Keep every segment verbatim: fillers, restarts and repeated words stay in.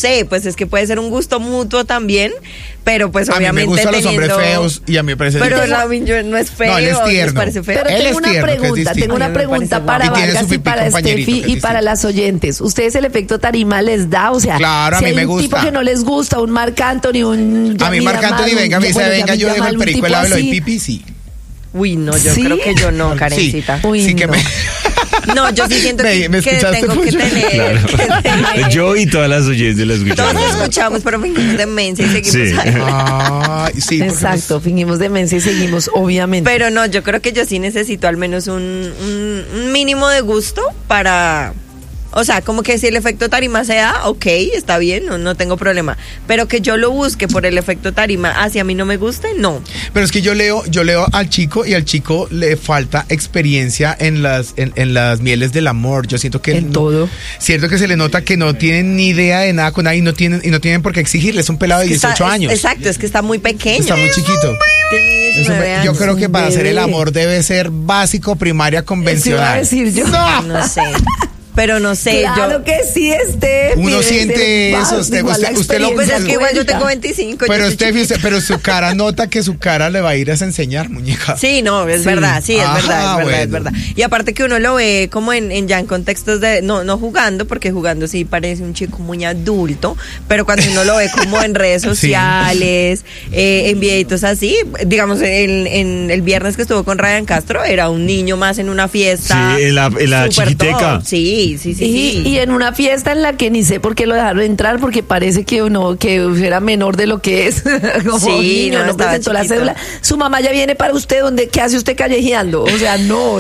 sé, pues es que puede ser un gusto mutuo también, pero pues a obviamente mí me gustan teniendo... los hombres feos y a mí me parece... Pero Robin no es feo, no, él es tierno. parece feo. Pero Él tengo es una tierno, que es pregunta, distinto. tengo una Ay, me pregunta parece para guapo. Y tiene Vargas su y pipí para compañerito, Steffi que es y para las oyentes. ¿Ustedes el efecto tarima les da? O sea, Claro, a si mí hay me un gusta. tipo que no les gusta, un Marc Anthony, un... A mí Yamil Marc Anthony, Amal, venga, me dice, bueno, venga, Yamil yo dejo Amal, el un perico tipo al lado de así. pipi, sí. Uy, no, yo ¿Sí? creo que yo no, Sí, Karencita. Uy, sí que no. me... No, yo sí siento ¿Me- que, me que escuchaste, tengo que Pollo? tener... Claro. que tener- Yo y todas las oyentes la Todos escuchamos. lo escuchamos, pero fingimos demencia y seguimos Sí. ahí. Ay, sí, porque Exacto, fingimos demencia y seguimos, obviamente. Pero no, yo creo que yo sí necesito al menos un, un, un mínimo de gusto para... O sea, como que si el efecto tarima se da, ok, está bien, no, no tengo problema. Pero que yo lo busque por el efecto tarima hacia mí no me guste, no. Pero es que yo leo, yo leo al chico y al chico le falta experiencia en las, en, en las mieles del amor. Yo siento que En no- todo. Cierto que se le nota que no tienen ni idea de nada con nadie y no tienen, y no tienen por qué exigirle. Es un pelado de Es que está- dieciocho es- años. Exacto, es que está muy pequeño. Está muy chiquito. Tiene Eso diecinueve me- yo años. creo que para hacer el Bebé. amor debe ser básico, primaria, Eso iba a convencional. decir yo. No sé. Pero no sé, Claro yo... que sí, Steffi. Uno debe siente ser eso, más, usted- igual usted- la usted lo- Pues es que igual yo cuenta. tengo veinticinco. Pero yo soy usted, chiquita. usted- pero su cara nota que su cara le va a ir a enseñar, muñeca. Sí, no, es Sí. verdad, sí, es Ajá, verdad, es verdad, bueno. es verdad. Y aparte que uno lo ve como en, en ya en contextos de, no, no jugando, porque jugando sí parece un chico muy adulto, pero cuando uno lo ve como en redes sociales, eh, en videitos así, digamos, en, en el viernes que estuvo con Ryan Castro, era un niño más en una fiesta. Sí, en la- en la súper chiquiteca. top. Sí, sí, sí, Y, sí. y en una fiesta en la que ni sé por qué lo dejaron entrar, porque parece que uno que era menor de lo que es. Como Sí, niño, no, no, estaba presentó la chiquito. cédula. Su mamá ya viene para usted, ¿dónde, ¿qué hace usted callejeando? O sea, no.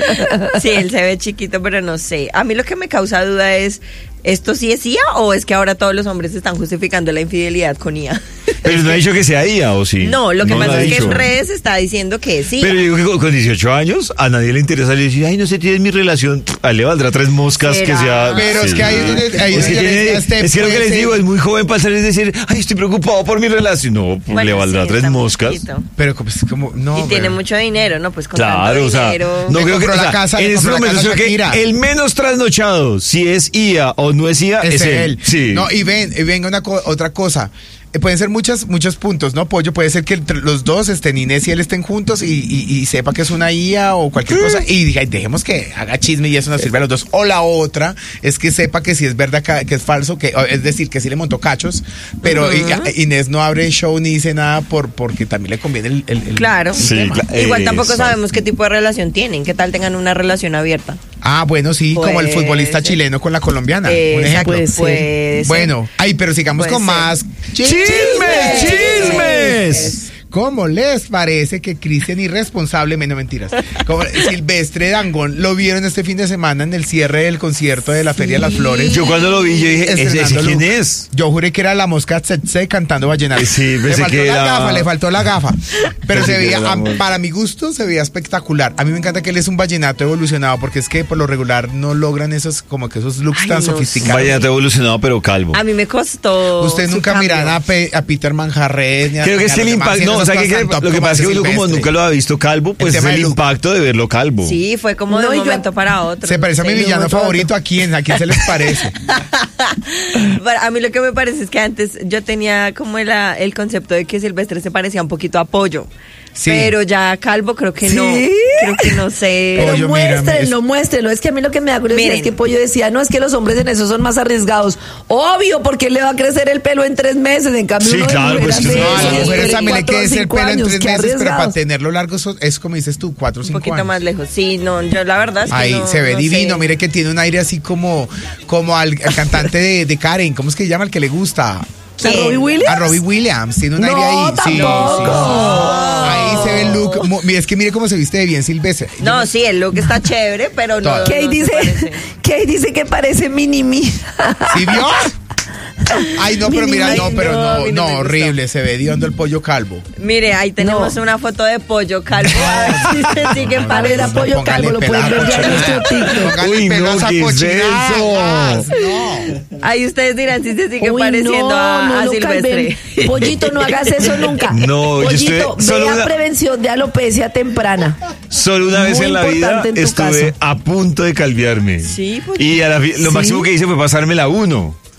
Sí, él se ve chiquito, pero no sé. A mí lo que me causa duda es, ¿esto sí es I A o es que ahora todos los hombres están justificando la infidelidad con I A? Pero no ha dicho que sea I A, ¿o sí? No, lo que No pasa ha es que dicho. en redes está diciendo que sí. Pero yo digo que con- con dieciocho años a nadie le interesa le decir, ay, no sé, tienes mi relación. A él le valdrá tres moscas ¿Será? que sea. Pero es que ahí es donde- ahí es es que, donde tiene- decía este, es que lo que puede les ser- digo es muy joven para salir y decir, ay, estoy preocupado por mi relación. No, pues Bueno, le valdrá sí, tres está muy moscas. chiquito. Pero como, como no. Y tiene pero- mucho dinero, ¿no? Pues con Claro, tanto o sea, dinero. no Le creo que compró o la sea, casa, le en este compró la momento casa a creo que Shakira. el menos trasnochado, si es I A o no es I A, Es es, él. él. Sí. No, y ven, y venga una co- otra cosa. Eh, pueden ser muchas, muchos puntos, ¿no, Pollo? Puede ser que entre los dos estén, Inés y él estén juntos y, y- y sepa que es una I A o cualquier cosa y diga, "Ay, dejemos que haga chisme y eso nos sirve a los dos". O la otra es que sepa que si es verdad, que, que es falso, que o- es decir, que sí le montó cachos, pero I- Inés no abre show ni dice nada por porque también le conviene el, el- el- Claro. el Sí, tema. cla- Igual tampoco Exacto. sabemos qué tipo de relación tienen. ¿Qué tal tengan una relación abierta? Ah, bueno, sí, como el Puede futbolista ser. chileno con la colombiana, Eh, un ejemplo. puede ser. Puede ser. Bueno, ay, pero sigamos Puede con ser. más ¡Chismes! ¡Chismes! ¿Cómo les parece que Cristian irresponsable, menos mentiras, como Silvestre Dangond lo vieron este fin de semana en el cierre del concierto de la Feria de las Flores? Yo cuando lo vi, yo dije, ¿ese, ese Estrenando quién look. es? Yo juré que era la mosca Tsetse cantando vallenato. Sí, le pensé faltó que la era- gafa, le faltó la gafa. Pero Pensé se que veía, era la a- mosca. para mi gusto, se veía espectacular. A mí me encanta que él es un vallenato evolucionado, porque es que por lo regular no logran esos, como que esos looks Ay, tan no sofisticados. Vallenato evolucionado, pero calvo. A mí me costó. Ustedes su nunca cambio. miran a, Pe- a Peter Manjarres ni a, Creo que ni es a el los demás impacto. No, haciendo o sea, esos que, que- tan lo que top pasa es que uno como Silvestre. nunca lo ha visto calvo, pues es tema el del look. impacto de verlo calvo. Sí, fue como No, de y un yo- momento para otro. Se parece a mi Sí, de un villano momento a favorito. ¿A quién? ¿A quién se les parece? Pero a mí lo que me parece es que antes yo tenía como el, el concepto de que Silvestre se parecía un poquito a Pollo. Sí. Pero ya Calvo creo que ¿Sí? no. Creo que no sé. Pero Pollo, mírame, muéstrenlo, es- muéstrenlo. Es que a mí lo que me da curiosidad Miren. es que Pollo decía, no, es que los hombres en eso son más arriesgados. Obvio, porque le va a crecer el pelo en tres meses. En cambio, Sí, uno de claro, mujer pues, hace no, No, eso a y las espera mujeres también le cuatro o queda el cinco pelo en años. tres Qué meses, pero para arriesgados. tenerlo largo eso es como dices tú, cuatro o Un cinco poquito años. más lejos. Sí, no, yo la verdad es que Ahí no- se ve no divino, sé. mire que tiene un aire así como, como al, al cantante de, de Karen, ¿cómo es que se llama? El que le gusta. ¿A Robbie Williams? A Robbie Williams, tiene un No, aire ahí. Sí, tampoco. sí. Ahí se ve el look. mu- Mira, es que mire cómo se viste de bien Silvestre. No, sí, el look está chévere, pero no. Todo. Kay no se dice, parece. Kay dice que parece mini-mi. ¿Sí vio? Ay, no, pero mira, no, Ay, pero no, a no, mí no no, me gustó. horrible, se ve hediondo el pollo calvo. Mire, ahí tenemos No. una foto de Pollo Calvo. A ver si se sigue A ver, pareciendo. apoyo Póngale calvo, lo pelo a pueden ver ya en nuestro cochinadas. TikTok. Póngale Uy, pelo a no, esa ¿qué es cochinadas, eso? no. Ahí ustedes dirán si se sigue Uy, pareciendo no, a, no a lo Silvestre. calven. Pollito, no hagas eso nunca. No, yo Pollito, estoy- solo vea una- prevención de alopecia temprana. Solo una vez Muy en la vida importante en tu estuve caso. a punto de calviarme. Sí, pues- Y a la fi- lo ¿Sí? máximo que hice fue pasarme la uno.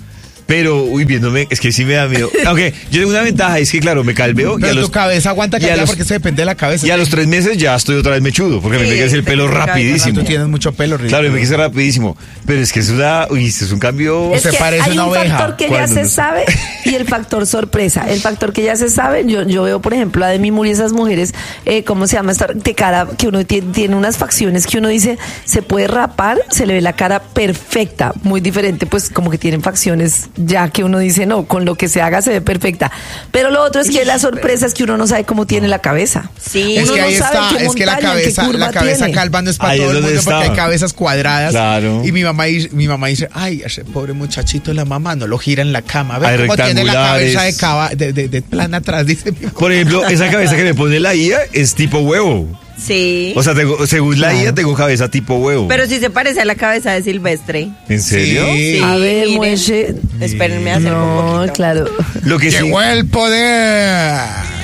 Pero, uy, viéndome, es que sí me da miedo. Aunque yo tengo una ventaja, es que claro, me calveo. Pero y a tu los, cabeza aguanta y a callar los- porque eso depende de la cabeza. y a los tres meses ya estoy otra vez mechudo, porque me Sí, crece el te pelo crece rapidísimo. Tú tienes mucho pelo, Rico. Claro, me crece rapidísimo. Pero es que es una, uy, es un cambio. Es Se que parece hay una un oveja. factor que ya ¿Cuándo? se No sé. sabe y el factor sorpresa. El factor que ya se sabe, yo, yo veo, por ejemplo, a Demi Moore y esas mujeres, eh, ¿cómo se llama? Esta, de cara, que uno tiene, tiene unas facciones que uno dice, se puede rapar, se le ve la cara perfecta, muy diferente, pues como que tienen facciones ya que uno dice, no, con lo que se haga se ve perfecta. Pero lo otro es que la sorpresa es que uno no sabe cómo tiene la cabeza. Sí. Es Uno que no ahí sabe está, qué es que la montaña, qué cabeza, curva la cabeza tiene. calva no es para Ahí todo es el donde mundo porque estaba. hay cabezas cuadradas. Claro. Y mi mamá, dice- mi mamá dice, ay, ese pobre muchachito, la mamá no lo gira en la cama. Ve Hay cómo tiene la rectangulares. cabeza de, cava- de, de, de plana atrás, dice mi mamá. Por ejemplo, esa cabeza que me pone la I A es tipo huevo. Sí. O sea, tengo, según la I A, tengo cabeza tipo huevo. Pero sí se parece a la cabeza de Silvestre. ¿En serio? Sí. Sí, A ver, miren. mueche. Espérenme a hacer un No, poquito. claro. Lo que sí. Llegó el poder.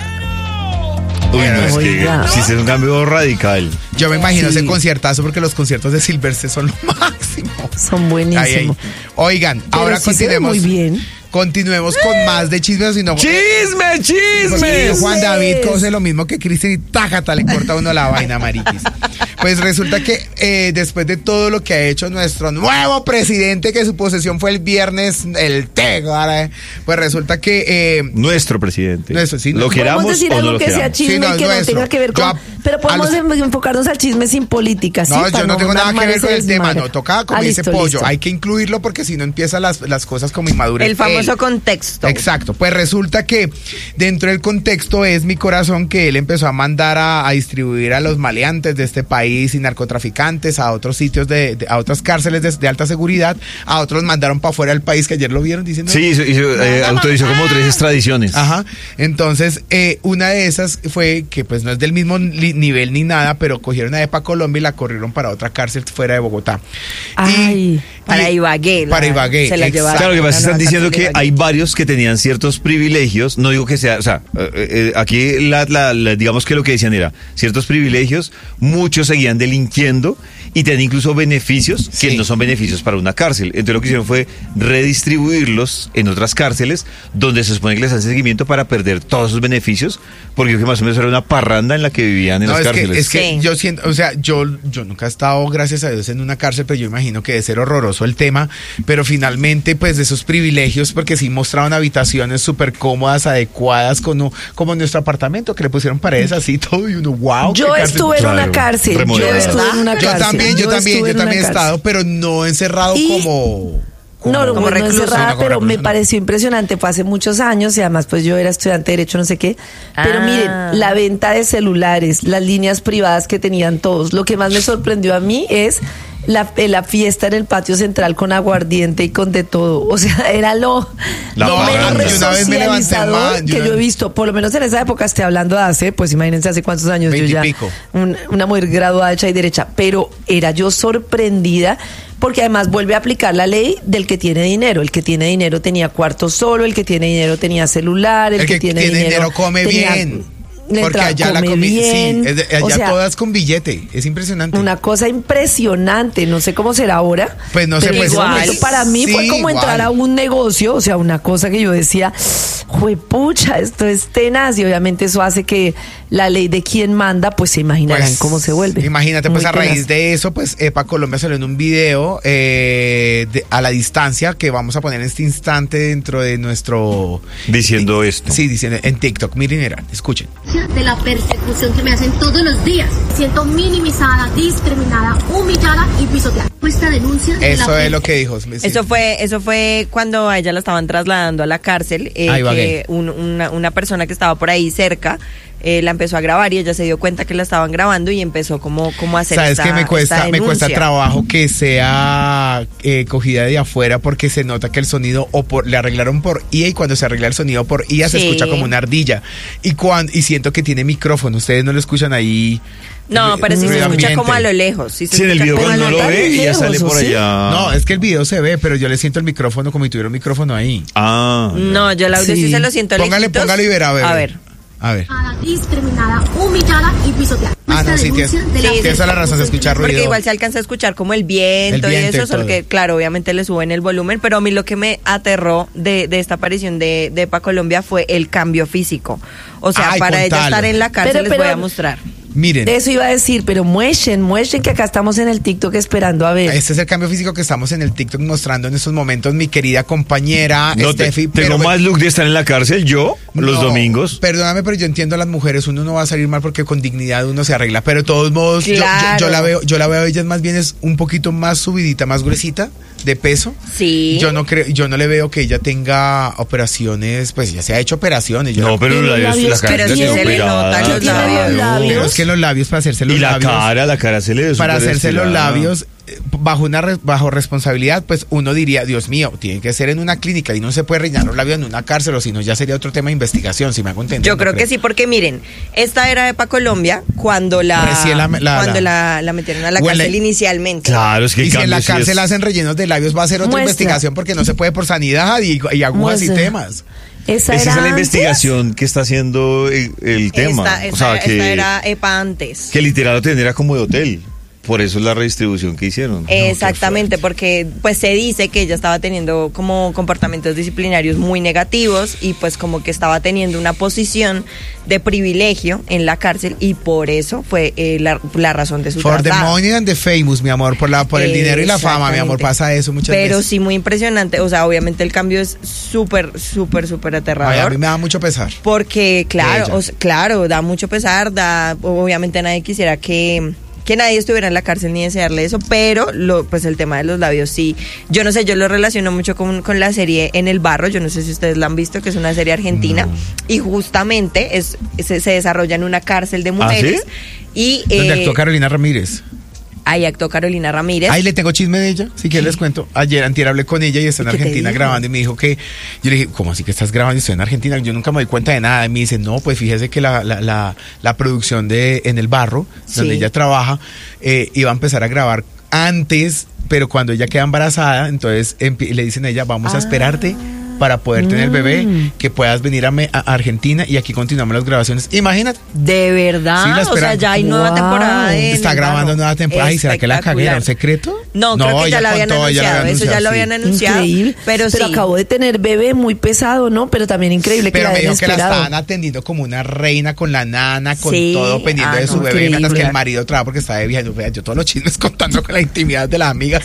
Uy, no, es que Oiga. sí es un cambio radical. Yo me imagino Sí. ese conciertazo porque los conciertos de Silvestre son lo máximo. Son buenísimos. Ahí, ahí. Oigan, Pero ahora sí se ve continuemos. muy bien. Continuemos con más de chismes, sino ¡Chisme, Porque chisme! Juan David cose lo mismo que Cristian y tájata le corta a uno la vaina, mariquis. Pues resulta que eh, después de todo lo que ha hecho nuestro nuevo presidente, que su posesión fue el viernes, el tego, ahora, pues resulta que eh, Nuestro presidente. Nuestro, sí, lo no. queramos Podemos decir o no algo lo que sea queramos. chisme Sí, no, y es que no nuestro. tenga que ver Yo con... a- pero podemos a los- enfocarnos al chisme sin política, ¿sí? no, Para yo no tengo nada que armar ver ese con el tema, desmadre. no, toca como Ah, dice listo, Pollo, listo. hay que incluirlo porque si no empiezan las, las cosas como inmaduras. El famoso Él. contexto. Exacto, pues resulta que dentro del contexto es mi corazón que él empezó a mandar a, a distribuir a los maleantes de este país y narcotraficantes a otros sitios, de, de- a otras cárceles de, de alta seguridad, a otros mandaron para afuera del país, que ayer lo vieron diciendo... Sí, hizo- hizo, eh, autorizó como tres extradiciones. Ajá, entonces eh, una de esas fue que pues no es del mismo li- nivel ni nada, pero cogieron a Epa Colombia y la corrieron para otra cárcel fuera de Bogotá. Ay, Para Ibagué. la- Para Ibagué, Se la exacto. llevaron. Claro, lo que pasa es que No, están no, diciendo cárcel de que Ibagué. hay varios que tenían ciertos privilegios. No digo que sea, o sea, eh, eh, aquí la, la- la- digamos que lo que decían era ciertos privilegios, muchos seguían delinquiendo y tenían incluso beneficios que Sí. no son beneficios para una cárcel. Entonces lo que hicieron fue redistribuirlos en otras cárceles donde se supone que les hace seguimiento para perder todos esos beneficios, porque creo que más o menos era una parranda en la que vivían en No, las es que, cárceles. es que Sí. yo siento, o sea, yo, yo nunca he estado, gracias a Dios, en una cárcel, pero yo imagino que debe ser horroroso el tema, pero finalmente, pues, de esos privilegios, porque sí mostraron habitaciones súper cómodas, adecuadas, con, un- como nuestro apartamento, que le pusieron paredes así, todo, y uno, wow. yo qué cárcel. estuve en una Claro, cárcel. Yo remodelada. estuve en una Yo cárcel. también, yo, también, estuve yo en una también he cárcel. estado, pero no encerrado Y- como... No, no, como bueno, recluso. encerrada, No, como pero me recluso, no. pareció impresionante. Fue hace muchos años y además pues yo era estudiante de Derecho, no sé qué. Pero Ah. miren, la venta de celulares, las líneas privadas que tenían todos. Lo que más me sorprendió a mí es la, eh, la fiesta en el patio central con aguardiente y con de todo. O sea, era lo, La lo parranda. menos Yo una vez me levanté resocializador mal, yo que una- yo he visto. Por lo menos en esa época, estoy hablando de hace, pues imagínense hace cuántos años yo ya. Veintipico. un- una mujer graduada hecha y derecha, pero era yo sorprendida porque además vuelve a aplicar la ley del que tiene dinero. El que tiene dinero tenía cuarto solo, el que tiene dinero tenía celular, el, El que tiene dinero come tenía- bien. le Porque entra- allá la come comida, sí, bien. es de- allá O sea, todas con billete, es impresionante. una cosa impresionante, no sé cómo será ahora. Pues no sé, pero en pues, ese igual. momento para mí fue Sí, como entrar igual. a un negocio, o sea, una cosa que yo decía, juepucha, esto es tenaz, y obviamente eso hace que la ley de quien manda, pues se imaginarán Pues, cómo se vuelve. Imagínate, pues Muy a raíz tenaz. de eso, pues Epa Colombia salió en un video eh, de- a la distancia que vamos a poner en este instante dentro de nuestro... Diciendo esto. Sí, diciendo en TikTok. Miren, Irán, escuchen. de la persecución que me hacen todos los días. Me siento minimizada, discriminada, humillada y pisoteada. Esta denuncia de Eso la es lo que dijo. sí. Eso fue, eso fue cuando a ella la estaban trasladando a la cárcel, eh, Ah, Ibagué. que un- una, una persona que estaba por ahí cerca eh, la empezó a grabar y ella se dio cuenta que la estaban grabando y empezó como, como a hacer Sabes esta- que me esta cuesta, me cuesta denuncia. trabajo que sea eh, cogida de afuera porque se nota que el sonido o por, le arreglaron por I A y cuando se arregla el sonido por I A se Sí. escucha como una ardilla y cuando y siento que tiene micrófono. Ustedes no lo escuchan ahí. No, pero sí se ruido escucha ambiente. como a lo lejos. Sí, se Sí, en el escucha video como a cuando lo no lo tan ve, ella lejos, sale ¿o por sí? allá. No, es que el video se ve, pero yo le siento el micrófono como si tuviera un micrófono ahí. Ah. No, yo el audio sí, Sí. se lo siento Póngale, lejitos. póngale y verá, a ver. A ver. A ver. Discriminada, humillada y pisoteada. Ah, no, sí, tienes, Denuncia de sí, la- tienes toda la razón, se escucha ruido. Porque igual se alcanza a escuchar como el viento, El viento y y eso, solo todo. que, claro, obviamente le suben el volumen, pero a mí lo que me aterró de, de esta aparición de, de Epa Colombia fue el cambio físico. O sea, Ay, para ella contalo. estar en la cárcel Pero- les pero- voy a mostrar. Miren, Eso iba a decir, pero muestren, muestren que acá estamos en el TikTok esperando a ver. este es el cambio físico que estamos en el TikTok mostrando en estos momentos, mi querida compañera No, te- Steffi. tengo pero- más look de estar en la cárcel yo los No, domingos. Perdóname, pero yo entiendo a las mujeres, uno no va a salir mal porque con dignidad uno se arregla, pero de todos modos, yo- yo, Claro. yo la veo, yo la veo a ella más bien es un poquito más subidita, más gruesita de peso. Sí. Yo no creo, yo no le veo que ella tenga operaciones, pues ya se ha hecho operaciones. Yo No, la- pero Pero los labios, labios la cara pero se sí le se le operada. notan los tiene labios. labios. Pero es que los labios para hacerse los Y la labios. cara, la cara se le ve Para súper hacerse los estirada. labios eh, bajo una re- bajo responsabilidad, pues uno diría, Dios mío, tiene que ser en una clínica y no se puede rellenar los labios en una cárcel, o si no ya sería otro tema de investigación, si me hago entender. Yo ¿no creo que crees? sí, porque miren, esta era Epa Colombia cuando la, Recién la- la- cuando la- la, la metieron a la O en la- cárcel inicialmente. Claro, es que el Y si en la cambio sí cárcel es- hacen rellenos de labios va a ser otra Muestra. investigación porque no se puede por sanidad y, y agujas y Muestra. temas. Esa Esa era es la antes. investigación que está haciendo el, el tema. Esta, o esta- sea, esta que, era Epa antes. que literal lo tendría como de hotel. Por eso es la redistribución que hicieron. Exactamente, porque pues se dice que ella estaba teniendo como comportamientos disciplinarios muy negativos y pues como que estaba teniendo una posición de privilegio en la cárcel y por eso fue eh, la, la razón de su For the traslado. money and the famous, mi amor, por la por el dinero y la fama, mi amor, Exactamente. pasa eso muchas Pero veces. sí muy impresionante, o sea, obviamente el cambio es súper, súper, súper Ay, aterrador. a mí me da mucho pesar. Porque, claro, ella. o sea, claro, da mucho pesar, da, obviamente nadie quisiera que, que nadie estuviera en la cárcel ni desearle eso, pero lo, pues el tema de los labios sí. Yo no sé, yo lo relaciono mucho con, con la serie En el Barro, yo no sé si ustedes la han visto, que es una serie argentina, y justamente es, se, se desarrolla en una cárcel de mujeres. Y Donde eh, actuó Carolina Ramírez. ahí actuó Carolina Ramírez. Ahí le tengo chisme de ella, si quieres les cuento. Ayer antier hablé con ella y está en ¿Y qué te Argentina dijo? grabando y me dijo que, yo le dije, ¿cómo así que estás grabando y estoy en Argentina? Yo nunca me doy cuenta de nada. Y me dice, no, pues fíjese que la, la, la, la producción de En el Barro, donde Sí. ella trabaja, eh, iba a empezar a grabar antes, pero cuando ella queda embarazada, entonces empi- le dicen a ella, vamos a esperarte para poder tener el bebé, que puedas venir a, me- a Argentina y aquí continuamos las grabaciones. Imagínate. De verdad, Sí, la o sea, esperan. ya hay nueva Wow. temporada de En Está el grabando Barro. nueva temporada. Ay, ¿será que la cagué? ¿Era un Espectacular. secreto? No, creo que ya ella la habían contó, ella la anunciado, había eso ya lo sí. habían anunciado. Increíble. Pero sí. acabó de tener bebé muy pesado, ¿no? Pero también increíble que Pero la me hayan dijo que la esperado. estaban atendiendo como una reina con la nana, con Sí, todo pendiente ah, de su no, bebé, mientras que increíble. el marido trabaja porque está de viaje. Vea, yo todos los chismes contando con la intimidad de las amigas.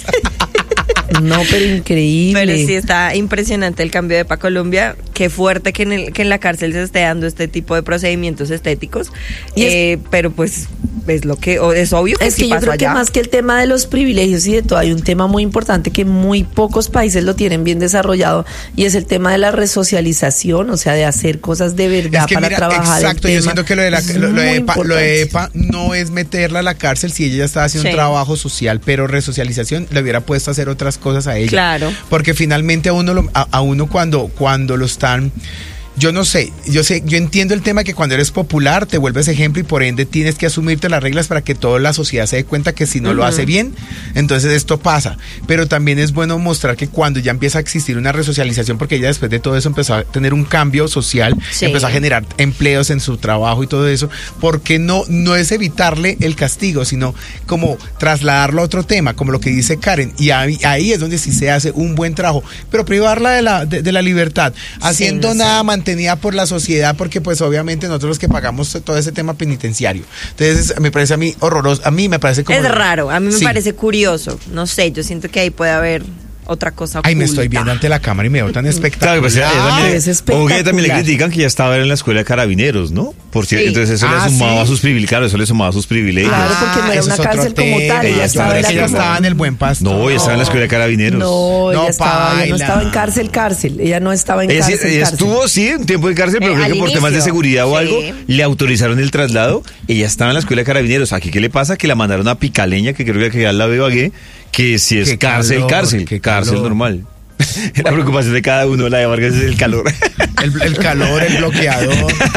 No, pero increíble. Pero sí está impresionante el cambio de Epa Colombia. Qué fuerte que en, el, que en la cárcel se esté dando este tipo de procedimientos estéticos. Y es- Eh, pero pues es lo que o es obvio que Es sí que yo pasó creo que allá. más que el tema de los privilegios y de todo, hay un tema muy importante que muy pocos países lo tienen bien desarrollado y es el tema de la resocialización, o sea, de hacer cosas de verdad Es que para mira, trabajar. exacto, el yo tema. siento que lo de, la, Es lo, lo de muy EPA, lo de importante. EPA no es meterla a la cárcel si ella ya está haciendo Sí. un trabajo social, pero resocialización le hubiera puesto a hacer otras cosas a ella. Claro. Porque finalmente a uno, lo- a, a uno cuando, cuando lo están... Yo no sé, yo sé, yo entiendo el tema que cuando eres popular te vuelves ejemplo y por ende tienes que asumirte las reglas para que toda la sociedad se dé cuenta que si no lo hace bien, entonces esto pasa. Pero también es bueno mostrar que cuando ya empieza a existir una resocialización, porque ella después de todo eso empezó a tener un cambio social, Sí. empezó a generar empleos en su trabajo y todo eso, porque no, no es evitarle el castigo, sino como trasladarlo a otro tema, como lo que dice Karen, y ahí, ahí es donde sí se hace un buen trabajo, pero privarla de la, de, de la libertad, haciendo no sé. nada mantenida por la sociedad, porque pues obviamente nosotros los que pagamos todo ese tema penitenciario. Entonces me parece a mí horroroso, a mí me parece como... Es raro, a mí me Sí. parece curioso. No sé, yo siento que ahí puede haber otra cosa Ay, me oculta. estoy viendo ante la cámara y me veo tan espectacular. Claro, pues ella también, es le- espectacular. o que ella también le critican que ya estaba en la escuela de carabineros, ¿no? Por cierto, Sí. entonces eso Ah, le sumaba ¿sí? a sus privilegios, claro, eso le sumaba a sus privilegios. Claro, porque no era eso una es otro cárcel como tema. tal, ella Yo estaba creo era que ella como- estaba en el Buen Pastor. No, ella estaba en la escuela de carabineros. No, ella, No, estaba, ella no paila. estaba en cárcel, cárcel. Ella no estaba en Ella, sí- cárcel, ella cárcel. estuvo, sí, un tiempo en cárcel, pero Eh, creo al que por temas de inicio, seguridad o sí. algo, le autorizaron el traslado. Ella estaba en la escuela de carabineros. Aquí, ¿qué le pasa? Que la mandaron a Picaleña, que creo que ya la veo aquí, que si es Qué cárcel, calor, cárcel, qué cárcel calor. normal. La preocupación de cada uno, la de Vargas, es el calor. El, el calor, el bloqueador.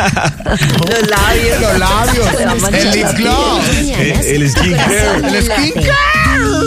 Los labios. Los labios. Se va a manchar El lip la piel. gloss. el, el skincare. El skincare.